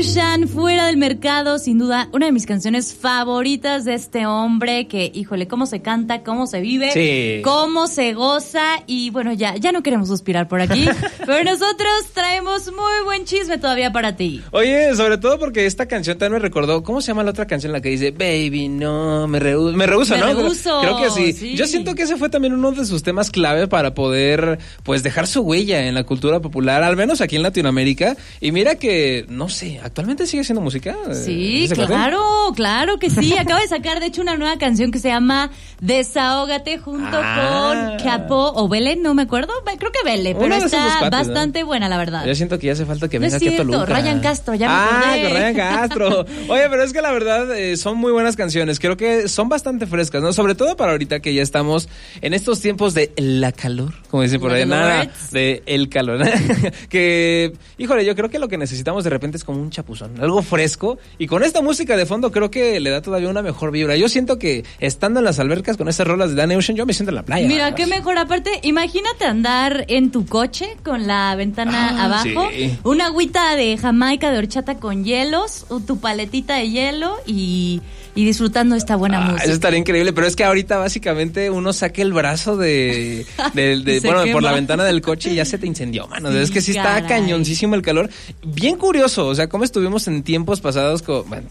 Fuera del mercado, sin duda, una de mis canciones favoritas de este hombre que, híjole, cómo se canta, cómo se vive, sí, cómo se goza y bueno, ya no queremos suspirar por aquí, pero nosotros traemos muy buen chisme todavía para ti. Oye, sobre todo porque esta canción también me recordó, ¿cómo se llama la otra canción en la que dice Baby, no, me rehuso, ¿no? Creo que sí. Yo siento que ese fue también uno de sus temas clave para poder, pues, dejar su huella en la cultura popular, al menos aquí en Latinoamérica. Y mira que, no sé, actualmente sigue haciendo música. Sí, claro que sí. Acaba de sacar, de hecho, una nueva canción que se llama Desahógate junto con Capo o Vele, no me acuerdo. Creo que Vele, pero está bastante buena, la verdad. Yo siento que ya hace falta que venga aquí a Toluca. Ryan Castro, ya me acordé. Con Ryan Castro. Oye, pero es que la verdad son muy buenas canciones. Creo que son bastante frescas, ¿no? Sobre todo para ahorita que ya estamos en estos tiempos de la calor, como dicen por ahí, nada de el calor. Que, híjole, yo creo que lo que necesitamos de repente es como un chapuzón, algo fresco, y con esta música de fondo creo que le da todavía una mejor vibra. Yo siento que estando en las albercas con esas rolas de Danny Ocean, yo me siento en la playa. Mira, qué mejor. Aparte, imagínate andar en tu coche con la ventana abajo, sí, una agüita de Jamaica de horchata con hielos, tu paletita de hielo y disfrutando esta buena música. Eso estaría increíble, pero es que ahorita básicamente uno saca el brazo de por la ventana del coche y ya se te incendió, mano. Sí, es que sí está cañoncísimo el calor. Bien curioso, o sea, cómo estuvimos en días pasados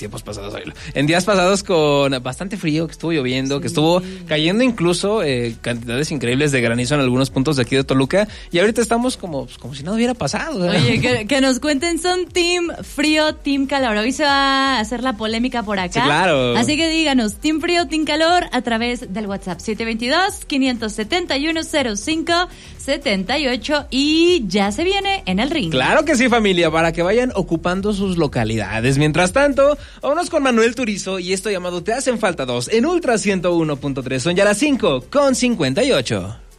con bastante frío, que estuvo lloviendo, sí, que estuvo cayendo incluso cantidades increíbles de granizo en algunos puntos de aquí de Toluca, y ahorita estamos como si nada hubiera pasado. Oye, que nos cuenten, ¿son team frío, team calor? Hoy se va a hacer la polémica por acá. Sí, claro. Así que díganos, team frío, team calor, a través del WhatsApp 722-571-0578 y ya se viene en el ring. Claro que sí, familia, para que vayan ocupando sus localidades. Mientras tanto, vámonos con Manuel Turizo y esto llamado Te hacen falta dos en Ultra 101.3. Son ya las 5:58.